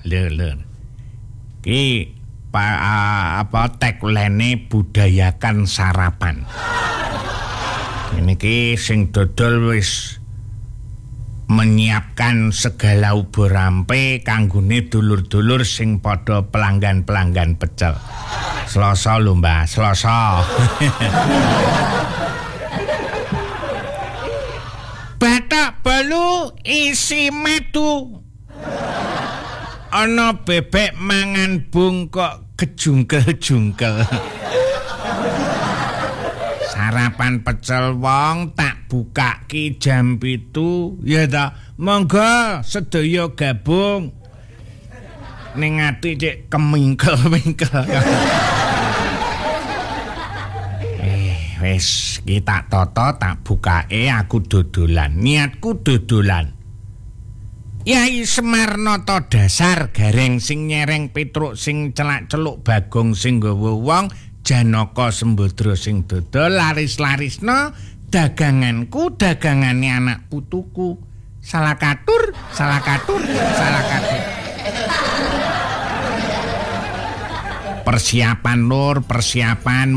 Lho. Ki tagline budayakan sarapan. Ini ki sing dodol wis menyiapkan segala ubo rampe kanggone dulur-dulur sing padha pelanggan-pelanggan pecel. Selasa lho, Mbah, Selasa. Batak bolu isi metu. Ana bebek mangan bungkok kejungkel-jungkel. Sarapan pecel wong tak bukaki jam 7 ya ta. Monggo sedaya gabung. Ning ati cek kemingkel-mingkel. Wis kita toto tak bukake aku dodolan. Niatku dodolan. Yai Semarnoto dasar gareng sing nyereng Petruk sing celak-celuk Bagong sing nggawa wong Janaka Sembadra sing dodol laris-larisno daganganku dagangane anak putuku salah katur persiapan